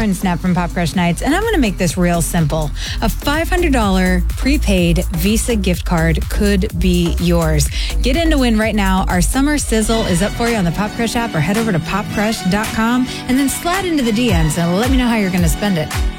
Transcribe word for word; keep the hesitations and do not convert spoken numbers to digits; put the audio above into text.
Lauren Snap from Pop Crush Nights, and I'm going to make this real simple. A five hundred dollars prepaid Visa gift card could be yours. Get in to win right now. Our summer sizzle is up for you on the Pop Crush app, or head over to pop crush dot com and then slide into the D Ms and let me know how you're going to spend it.